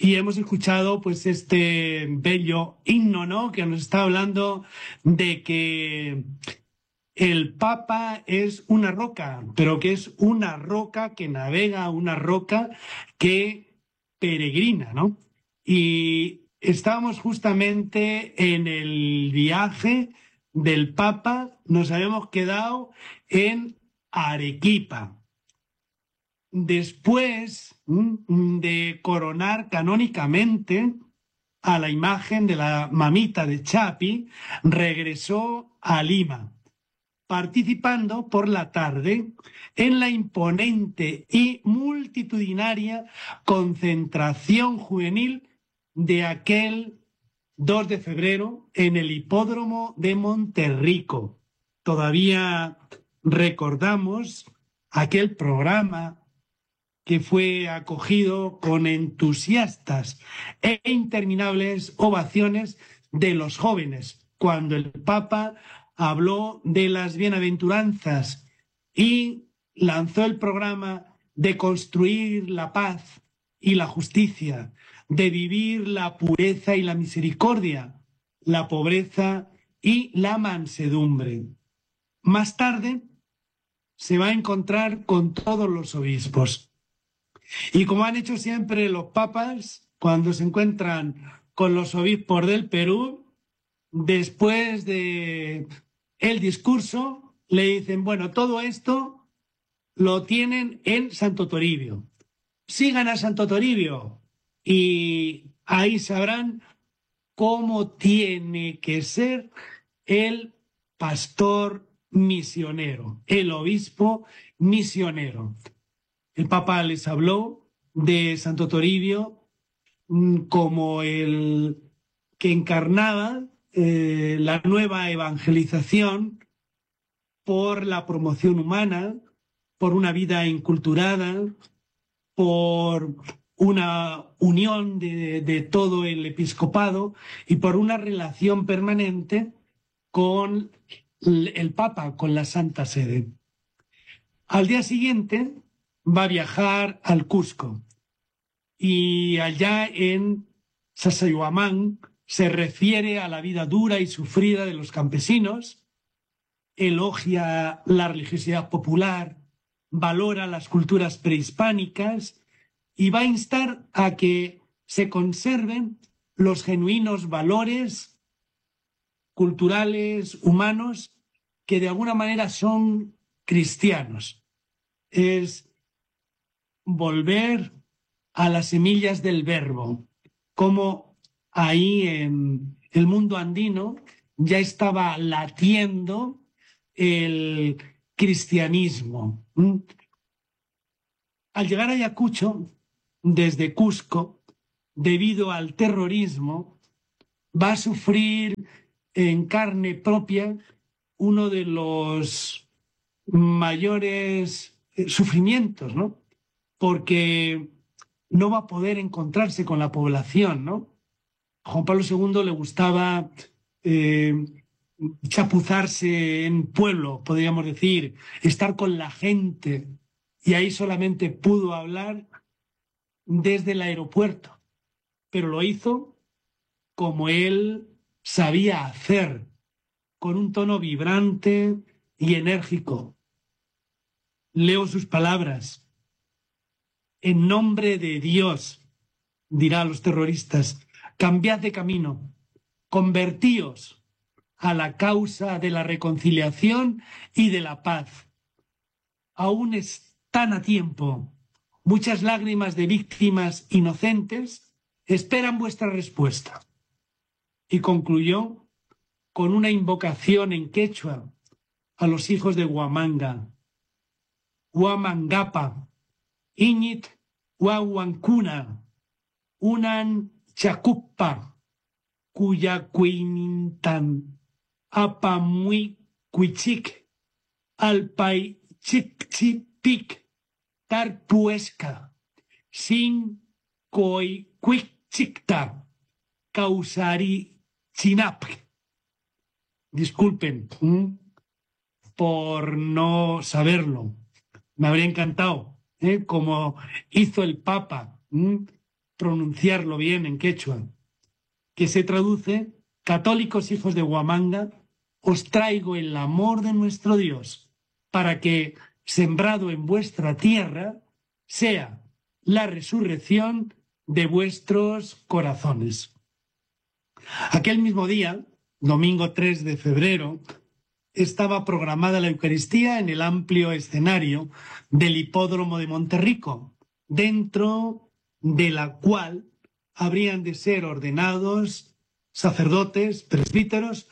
Y hemos escuchado pues este bello himno, ¿no? Que nos está hablando de que el Papa es una roca, pero que es una roca que navega, una roca que peregrina, ¿no? Y estábamos justamente en el viaje del Papa, nos habíamos quedado en Arequipa. Después de coronar canónicamente a la imagen de la mamita de Chapi, regresó a Lima, participando por la tarde en la imponente y multitudinaria concentración juvenil de aquel 2 de febrero en el hipódromo de Monterrico. Todavía recordamos aquel programa que fue acogido con entusiastas e interminables ovaciones de los jóvenes, cuando el Papa habló de las bienaventuranzas y lanzó el programa de construir la paz y la justicia, de vivir la pureza y la misericordia, la pobreza y la mansedumbre. Más tarde se va a encontrar con todos los obispos. Y como han hecho siempre los papas, cuando se encuentran con los obispos del Perú, después de el discurso, le dicen, bueno, todo esto lo tienen en Santo Toribio. Sigan a Santo Toribio y ahí sabrán cómo tiene que ser el pastor misionero, el obispo misionero. El Papa les habló de Santo Toribio como el que encarnaba la nueva evangelización por la promoción humana, por una vida inculturada, por una unión de todo el episcopado y por una relación permanente con el Papa, con la Santa Sede. Al día siguiente va a viajar al Cusco y allá en Sacsayhuamán se refiere a la vida dura y sufrida de los campesinos, elogia la religiosidad popular, valora las culturas prehispánicas y va a instar a que se conserven los genuinos valores culturales, humanos, que de alguna manera son cristianos. Es volver a las semillas del verbo, como ahí en el mundo andino ya estaba latiendo el cristianismo. Al llegar a Ayacucho, desde Cusco, debido al terrorismo, va a sufrir en carne propia uno de los mayores sufrimientos, ¿no? Porque no va a poder encontrarse con la población, ¿no? A Juan Pablo II le gustaba chapuzarse en pueblo, podríamos decir, estar con la gente, y ahí solamente pudo hablar desde el aeropuerto, pero lo hizo como él sabía hacer, con un tono vibrante y enérgico. Leo sus palabras. En nombre de Dios, dirá a los terroristas, cambiad de camino, convertíos a la causa de la reconciliación y de la paz. Aún están a tiempo. Muchas lágrimas de víctimas inocentes esperan vuestra respuesta. Y concluyó con una invocación en quechua a los hijos de Huamanga. Huamangapa, Iñit Huahuancuna, Unan Chacupa, Cuyacuinintan, Apamui Cuichic, Alpay Chicchipic, Tarpuesca, Sin Coicuichicta, Causari Chinap. Disculpen por no saberlo. Me habría encantado, como hizo el Papa, pronunciarlo bien en quechua, que se traduce: católicos hijos de Huamanga, os traigo el amor de nuestro Dios, para que, sembrado en vuestra tierra, sea la resurrección de vuestros corazones. Aquel mismo día, domingo 3 de febrero, estaba programada la Eucaristía en el amplio escenario del Hipódromo de Monterrico, dentro de la cual habrían de ser ordenados sacerdotes, presbíteros,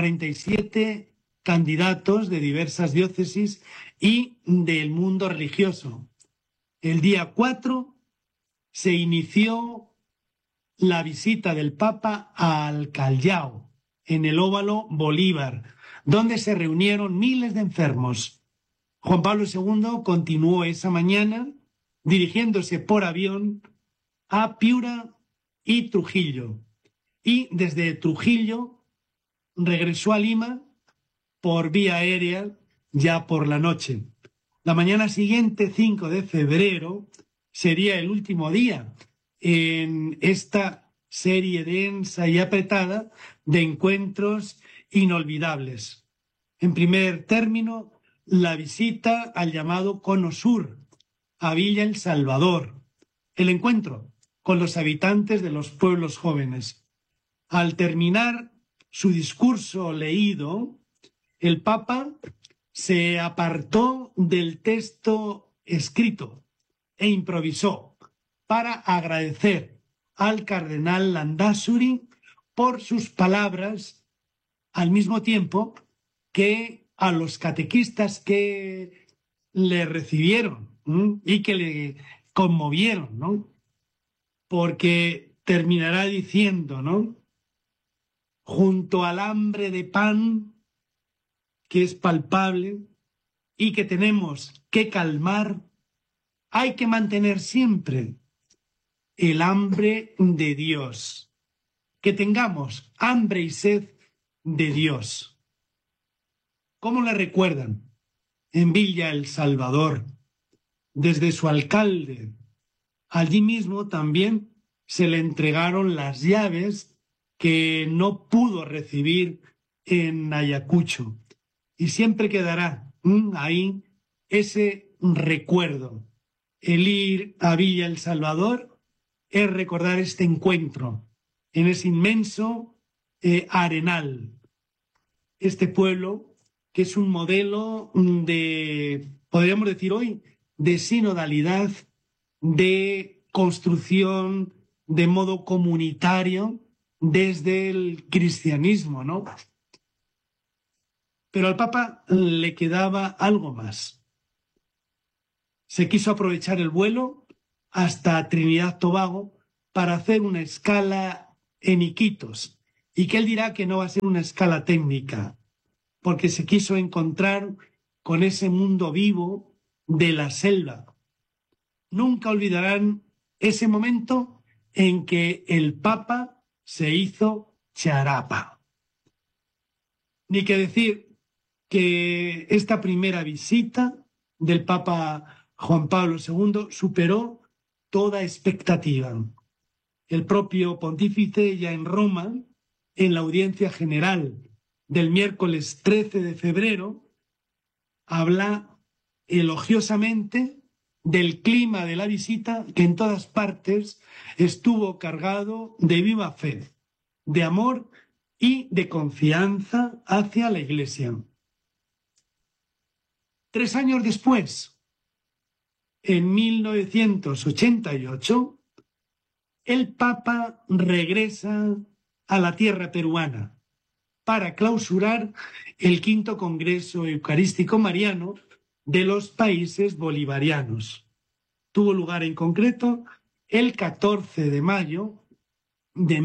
47 candidatos de diversas diócesis y del mundo religioso. El día 4 se inició la visita del Papa al Callao, en el Óvalo Bolívar, donde se reunieron miles de enfermos. Juan Pablo II continuó esa mañana dirigiéndose por avión a Piura y Trujillo, y desde Trujillo regresó a Lima por vía aérea ya por la noche. La mañana siguiente, 5 de febrero, sería el último día en esta serie densa y apretada de encuentros inolvidables. En primer término, la visita al llamado Cono Sur, a Villa El Salvador, el encuentro con los habitantes de los pueblos jóvenes. Al terminar su discurso leído, el Papa se apartó del texto escrito e improvisó para agradecer al cardenal Landázuri por sus palabras, al mismo tiempo que a los catequistas que le recibieron y que le conmovieron, ¿no? Porque terminará diciendo, ¿no? Junto al hambre de pan que es palpable y que tenemos que calmar, hay que mantener siempre el hambre de Dios. Que tengamos hambre y sed de Dios. ¿Cómo le recuerdan? En Villa El Salvador, desde su alcalde. Allí mismo también se le entregaron las llaves que no pudo recibir en Ayacucho. Y siempre quedará ahí ese recuerdo. El ir a Villa El Salvador es recordar este encuentro en ese inmenso arenal. Este pueblo que es un modelo de, podríamos decir hoy, de sinodalidad, de construcción de modo comunitario desde el cristianismo, ¿no? Pero al Papa le quedaba algo más. Se quiso aprovechar el vuelo hasta Trinidad y Tobago para hacer una escala en Iquitos, y que él dirá que no va a ser una escala técnica, porque se quiso encontrar con ese mundo vivo de la selva. Nunca olvidarán ese momento en que el Papa se hizo charapa. Ni que decir que esta primera visita del Papa Juan Pablo II superó toda expectativa. El propio pontífice, ya en Roma, en la audiencia general del miércoles 13 de febrero, habla elogiosamente del clima de la visita, que en todas partes estuvo cargado de viva fe, de amor y de confianza hacia la Iglesia. 3 años después, en 1988, el Papa regresa a la tierra peruana para clausurar el quinto Congreso Eucarístico Mariano de los países bolivarianos. Tuvo lugar en concreto el 14 de mayo de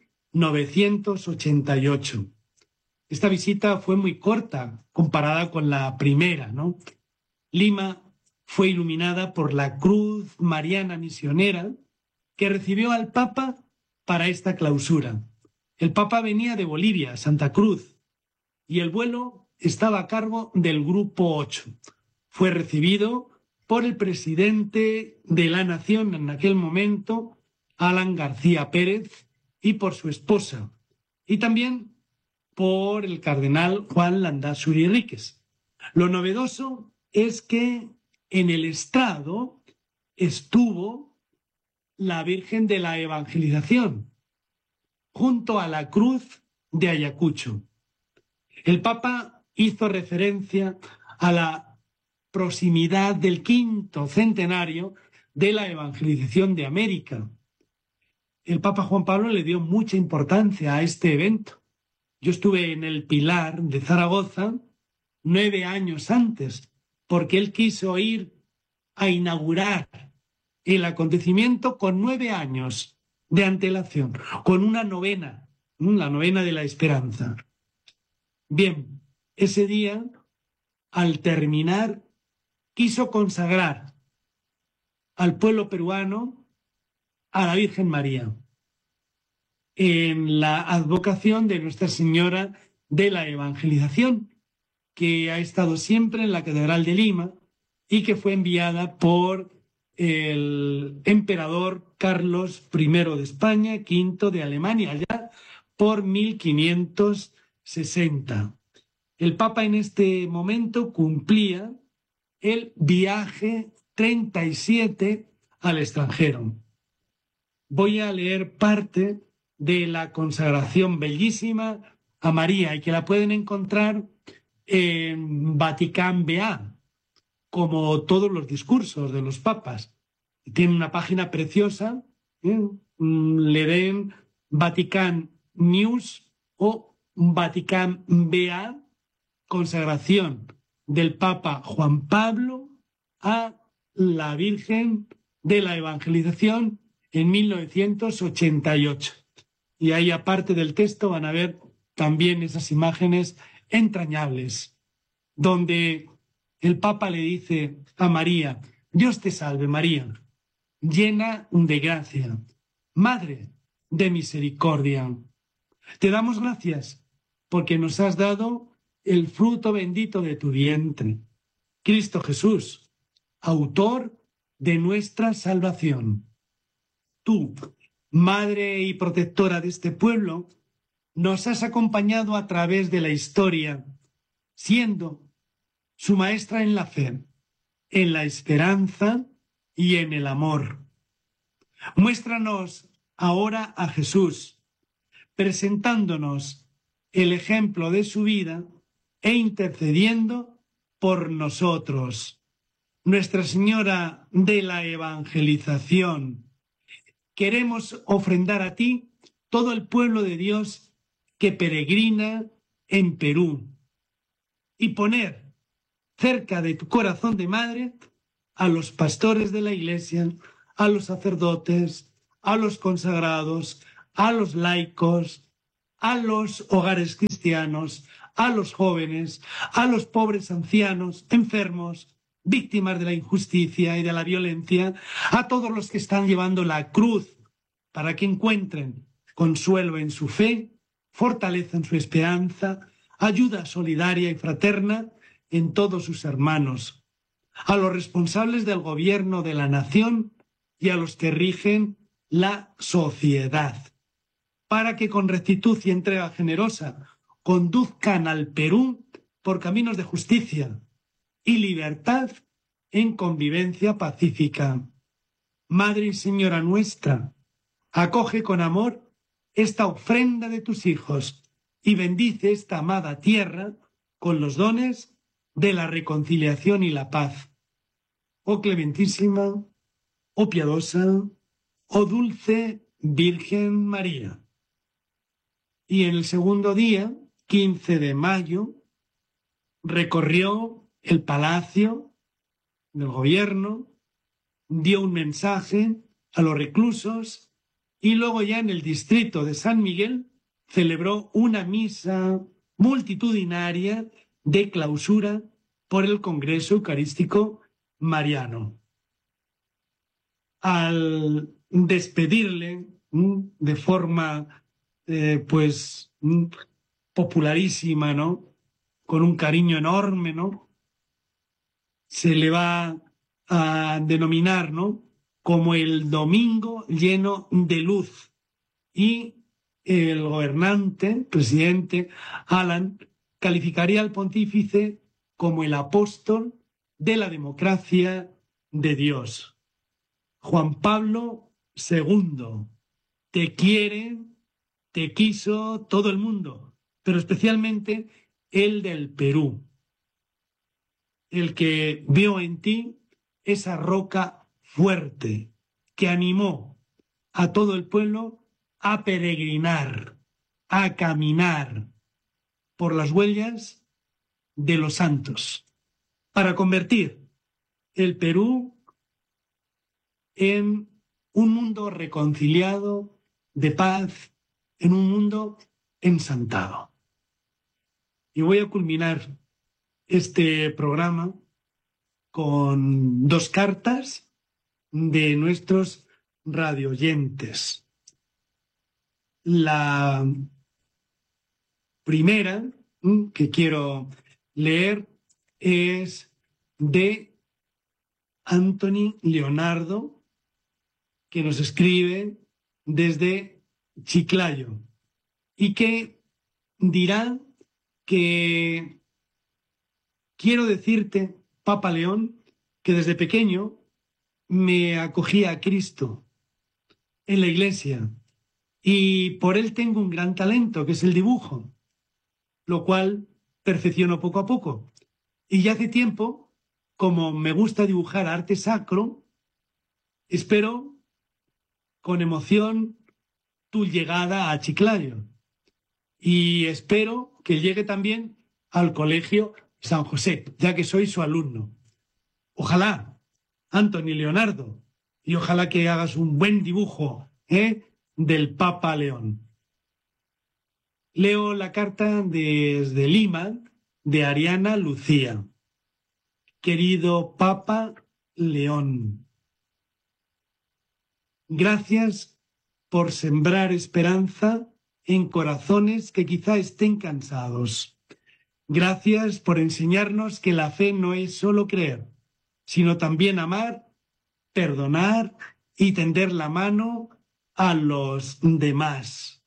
1988. Esta visita fue muy corta comparada con la primera, ¿no? Lima fue iluminada por la Cruz Mariana Misionera, que recibió al Papa para esta clausura. El Papa venía de Bolivia, Santa Cruz, y el vuelo estaba a cargo del Grupo 8. Fue recibido por el presidente de la Nación en aquel momento, Alan García Pérez y por su esposa, y también por el cardenal Juan Landázuri Ríquez. Lo novedoso es que en el estrado estuvo la Virgen de la Evangelización, junto a la cruz de Ayacucho. El Papa hizo referencia a la proximidad del 5º centenario de la evangelización de América. El Papa Juan Pablo le dio mucha importancia a este evento. Yo estuve en el Pilar de Zaragoza 9 años antes, porque él quiso ir a inaugurar el acontecimiento con 9 años de antelación, con una novena, la novena de la esperanza. Bien, ese día, al terminar, quiso consagrar al pueblo peruano a la Virgen María en la advocación de Nuestra Señora de la Evangelización, que ha estado siempre en la Catedral de Lima y que fue enviada por el emperador Carlos I de España, V de Alemania, allá por 1560. El Papa en este momento cumplía el viaje 37 al extranjero. Voy a leer parte de la consagración bellísima a María y que la pueden encontrar en Vaticán BA, como todos los discursos de los papas. Tiene una página preciosa, le den Vatican News o Vaticán BA, consagración del Papa Juan Pablo a la Virgen de la Evangelización en 1988. Y ahí, aparte del texto, van a ver también esas imágenes entrañables, donde el Papa le dice a María: Dios te salve María, llena de gracia, Madre de misericordia. Te damos gracias porque nos has dado el fruto bendito de tu vientre, Cristo Jesús, autor de nuestra salvación. Tú, Madre y protectora de este pueblo, nos has acompañado a través de la historia, siendo su maestra en la fe, en la esperanza y en el amor. Muéstranos ahora a Jesús, presentándonos el ejemplo de su vida e intercediendo por nosotros. Nuestra Señora de la Evangelización, queremos ofrendar a ti todo el pueblo de Dios que peregrina en Perú y poner cerca de tu corazón de madre a los pastores de la Iglesia, a los sacerdotes, a los consagrados, a los laicos, a los hogares cristianos, a los jóvenes, a los pobres ancianos, enfermos, víctimas de la injusticia y de la violencia, a todos los que están llevando la cruz para que encuentren consuelo en su fe, fortaleza en su esperanza, ayuda solidaria y fraterna en todos sus hermanos, a los responsables del gobierno de la nación y a los que rigen la sociedad, para que con rectitud y entrega generosa conduzcan al Perú por caminos de justicia y libertad en convivencia pacífica. Madre y Señora nuestra, acoge con amor esta ofrenda de tus hijos y bendice esta amada tierra con los dones de la reconciliación y la paz. Oh clementísima, oh piadosa, oh dulce Virgen María. Y en el segundo día, 15 de mayo, recorrió el palacio del gobierno, dio un mensaje a los reclusos y luego ya en el distrito de San Miguel celebró una misa multitudinaria de clausura por el Congreso Eucarístico Mariano. Al despedirle de forma popularísima, ¿no?, con un cariño enorme, ¿no?, se le va a denominar, ¿no?, como el domingo lleno de luz. Y el gobernante, presidente Alan, calificaría al pontífice como el apóstol de la democracia de Dios. Juan Pablo II, te quiere, te quiso todo el mundo, pero especialmente el del Perú, el que vio en ti esa roca fuerte que animó a todo el pueblo a peregrinar, a caminar por las huellas de los santos, para convertir el Perú en un mundo reconciliado, de paz, en un mundo ensantado. Y voy a culminar este programa con 2 cartas de nuestros radioyentes. La primera que quiero leer es de Anthony Leonardo, que nos escribe desde Chiclayo y que dirá que quiero decirte, Papa León, que desde pequeño me acogí a Cristo en la iglesia y por él tengo un gran talento, que es el dibujo, lo cual perfecciono poco a poco. Y ya hace tiempo, como me gusta dibujar arte sacro, espero con emoción tu llegada a Chiclayo y espero que llegue también al Colegio San José, ya que soy su alumno. Ojalá, Anthony Leonardo, y ojalá que hagas un buen dibujo del Papa León. Leo la carta desde Lima de Ariana Lucía. Querido Papa León, gracias por sembrar esperanza en corazones que quizá estén cansados. Gracias por enseñarnos que la fe no es solo creer, sino también amar, perdonar y tender la mano a los demás.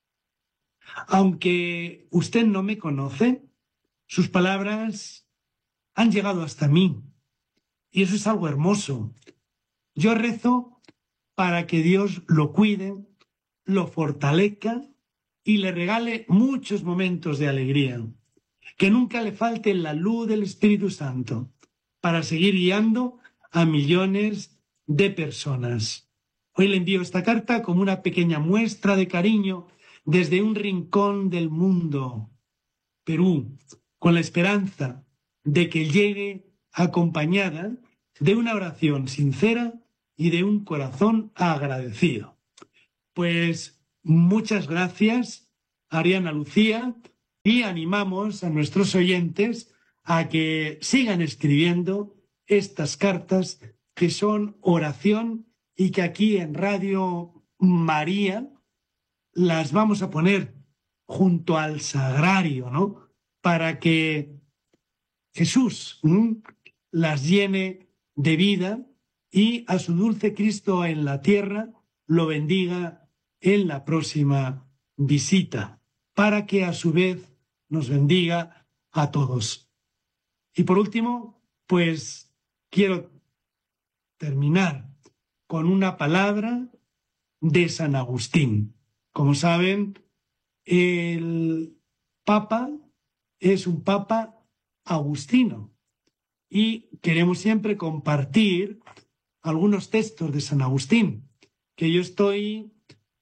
Aunque usted no me conoce, sus palabras han llegado hasta mí y eso es algo hermoso. Yo rezo para que Dios lo cuide, lo fortalezca y le regale muchos momentos de alegría. Que nunca le falte la luz del Espíritu Santo para seguir guiando a millones de personas. Hoy le envío esta carta como una pequeña muestra de cariño desde un rincón del mundo, Perú, con la esperanza de que llegue acompañada de una oración sincera y de un corazón agradecido. Pues muchas gracias, Ariana Lucía, y animamos a nuestros oyentes a que sigan escribiendo estas cartas que son oración y que aquí en Radio María las vamos a poner junto al sagrario, ¿no? Para que Jesús las llene de vida y a su dulce Cristo en la tierra lo bendiga en la próxima visita, para que a su vez nos bendiga a todos. Y por último, pues quiero terminar con una palabra de San Agustín. Como saben, el Papa es un Papa agustino y queremos siempre compartir algunos textos de San Agustín que yo estoy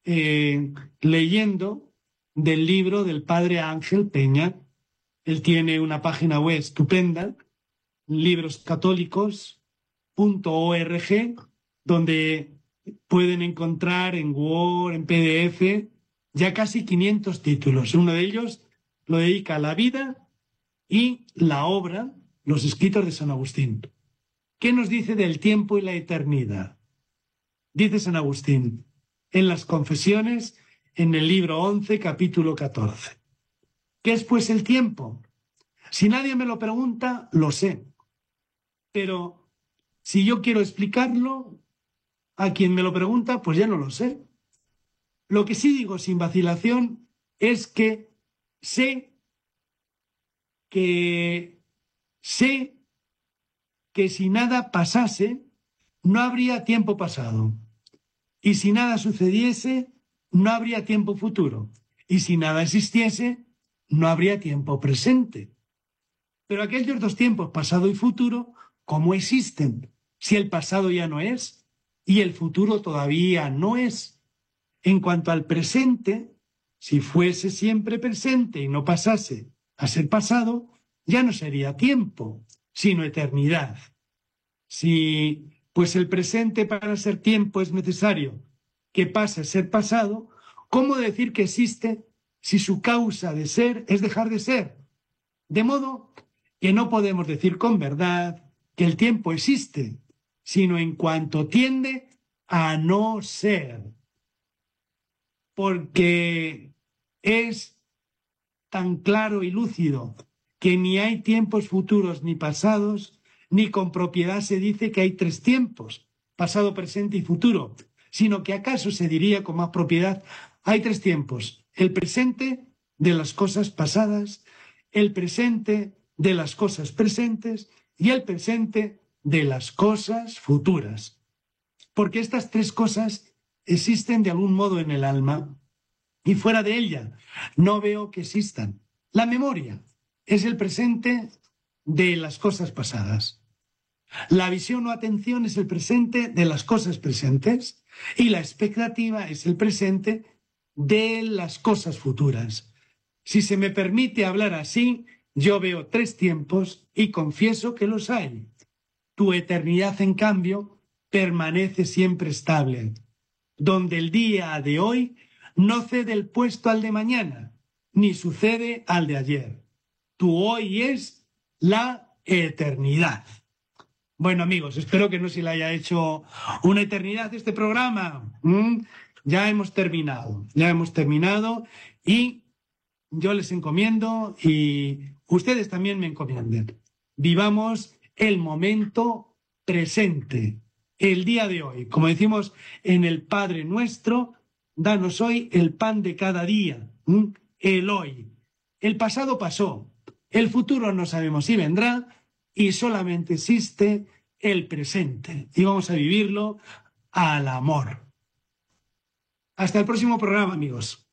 leyendo del libro del padre Ángel Peña. Él tiene una página web estupenda, libroscatólicos.org, donde pueden encontrar en Word, en PDF, ya casi 500 títulos. Uno de ellos lo dedica a la vida y la obra, los escritos de San Agustín. ¿Qué nos dice del tiempo y la eternidad? Dice San Agustín en las Confesiones, en el libro 11, capítulo 14. ¿Qué es pues el tiempo? Si nadie me lo pregunta, lo sé. Pero si yo quiero explicarlo, A quien me lo pregunta, pues ya no lo sé. Lo que sí digo sin vacilación es que sé que sé que si nada pasase, no habría tiempo pasado. Y si nada sucediese, no habría tiempo futuro. Y si nada existiese, no habría tiempo presente. Pero aquellos dos tiempos, pasado y futuro, ¿cómo existen? Si el pasado ya no es y el futuro todavía no es. En cuanto al presente, si fuese siempre presente y no pasase a ser pasado, ya no sería tiempo, sino eternidad. Si, pues el presente para ser tiempo es necesario que pase a ser pasado, ¿cómo decir que existe si su causa de ser es dejar de ser? De modo que no podemos decir con verdad que el tiempo existe, sino en cuanto tiende a no ser, porque es tan claro y lúcido que ni hay tiempos futuros ni pasados, ni con propiedad se dice que hay tres tiempos, pasado, presente y futuro, sino que acaso se diría con más propiedad, hay tres tiempos, el presente de las cosas pasadas, el presente de las cosas presentes y el presente de las cosas futuras. Porque estas tres cosas existen de algún modo en el alma y fuera de ella no veo que existan. La memoria es el presente de las cosas pasadas. La visión o atención es el presente de las cosas presentes y la expectativa es el presente de las cosas futuras. Si se me permite hablar así, yo veo tres tiempos y confieso que los hay. Tu eternidad, en cambio, permanece siempre estable, donde el día de hoy no cede el puesto al de mañana, ni sucede al de ayer. Tu hoy es la eternidad. Bueno, amigos, espero que no se le haya hecho una eternidad este programa. Ya hemos terminado y yo les encomiendo y ustedes también me encomienden. Vivamos el momento presente, el día de hoy. Como decimos en el Padre Nuestro, danos hoy el pan de cada día, el hoy. El pasado pasó, el futuro no sabemos si vendrá y solamente existe el presente. Y vamos a vivirlo al amor. Hasta el próximo programa, amigos.